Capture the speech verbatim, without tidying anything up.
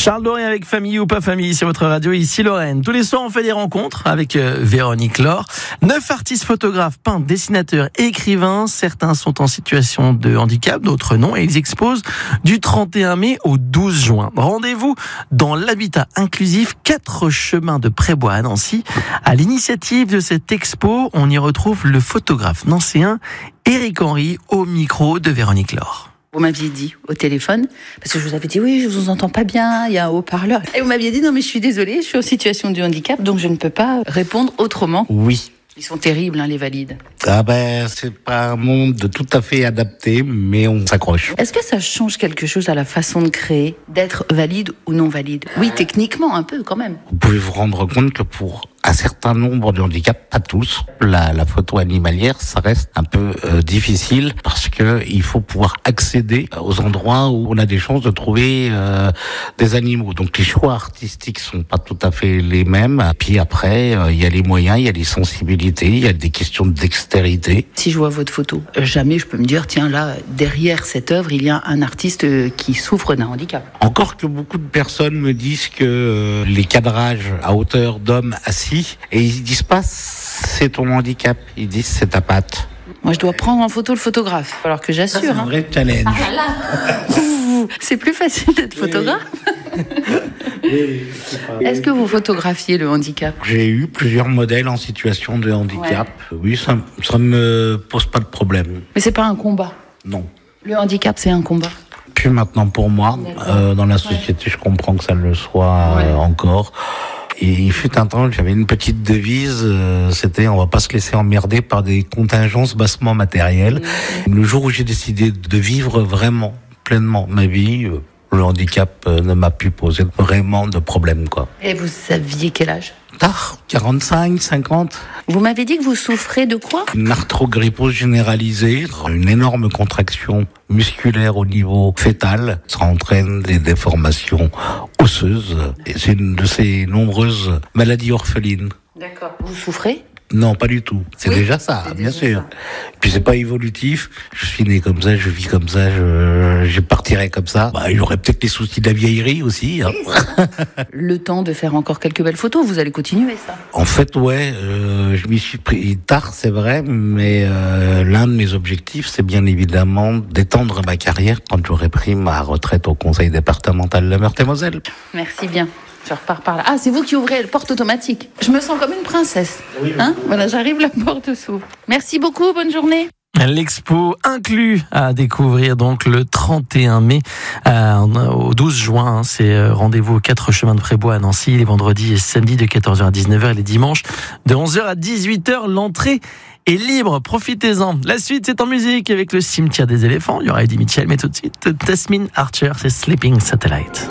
Charles Doré avec Famille ou pas famille sur votre radio, ici Lorraine. Tous les soirs, on fait des rencontres avec euh, Véronique Laure. Neuf artistes photographes, peintres, dessinateurs et écrivains. Certains sont en situation de handicap, d'autres non. Et ils exposent du trente et un mai au douze juin. Rendez-vous dans l'habitat inclusif quatre chemins de Prébois à Nancy. À l'initiative de cette expo, on y retrouve le photographe nancéen Éric Henry au micro de Véronique Laure. Vous m'aviez dit au téléphone, parce que je vous avais dit oui, je vous entends pas bien, il y a un haut-parleur. Et vous m'aviez dit non mais je suis désolée, je suis en situation de handicap, donc je ne peux pas répondre autrement. Oui. Ils sont terribles, hein, les valides. Ah ben, c'est pas un monde tout à fait adapté, mais on s'accroche. Est-ce que ça change quelque chose à la façon de créer, d'être valide ou non valide ? Oui, techniquement, un peu quand même. Vous pouvez vous rendre compte que pour un certain nombre de handicaps, pas tous, la, la photo animalière, ça reste un peu euh, difficile parce que il faut pouvoir accéder aux endroits où on a des chances de trouver euh, des animaux. Donc les choix artistiques sont pas tout à fait les mêmes. Puis après, il euh, y a les moyens, il y a les sensibilités, il y a des questions de dextérité. Si je vois votre photo, jamais je peux me dire, tiens là, derrière cette œuvre, il y a un artiste qui souffre d'un handicap. Encore que beaucoup de personnes me disent que euh, les cadrages à hauteur d'homme assis, et ils disent pas c'est ton handicap, ils disent c'est ta patte. Moi je dois prendre en photo le photographe, alors que j'assure. Ça, c'est un hein. vrai challenge. Ah là, c'est plus facile d'être photographe. Oui, Est-ce que vous photographiez le handicap ? J'ai eu plusieurs modèles en situation de handicap. Ouais. Oui, ça, ça me pose pas de problème. Mais c'est pas un combat. Non. Le handicap, c'est un combat. Puis maintenant pour moi, euh, dans la société, ouais. Je comprends que ça le soit ouais. euh, encore. Et il fut un temps, j'avais une petite devise, euh, c'était on va pas se laisser emmerder par des contingences bassement matérielles. Mmh. Le jour où j'ai décidé de vivre vraiment, pleinement ma vie, euh, le handicap euh, ne m'a plus posé vraiment de problème, quoi. Et vous aviez quel âge ? Tard, quarante-cinq, cinquante. Vous m'avez dit que vous souffrez de quoi ? Une arthrogrypose généralisée, une énorme contraction musculaire au niveau fœtal. Ça entraîne des déformations osseuses. Et c'est une de ces nombreuses maladies orphelines. D'accord. Vous souffrez ? Non, pas du tout. C'est oui, déjà ça, c'est bien déjà sûr. Ça. Puis c'est pas évolutif. Je suis né comme ça, je vis comme ça, je, je partirai comme ça. Bah, il y aurait peut-être les soucis de la vieillerie aussi. Hein. Le temps de faire encore quelques belles photos, vous allez continuer ça ? En fait, ouais, euh, je m'y suis pris tard, c'est vrai, mais euh, l'un de mes objectifs, c'est bien évidemment d'étendre ma carrière quand j'aurai pris ma retraite au conseil départemental de Meurthe-et-Moselle. Merci bien. Je repars par là. Ah, c'est vous qui ouvrez la porte automatique. Je me sens comme une princesse. Oui, hein oui. Voilà, j'arrive, la porte s'ouvre. Merci beaucoup, bonne journée. L'expo inclut à découvrir donc le trente et un mai euh, au douze juin. Hein, c'est rendez-vous aux quatre chemins de Prébois à Nancy, les vendredis et samedis de quatorze heures à dix-neuf heures et les dimanches de onze heures à dix-huit heures. L'entrée est libre, profitez-en. La suite, c'est en musique avec le cimetière des éléphants. Il y aura Eddie Mitchell, mais tout de suite, Tasmin Archer, c'est Sleeping Satellite.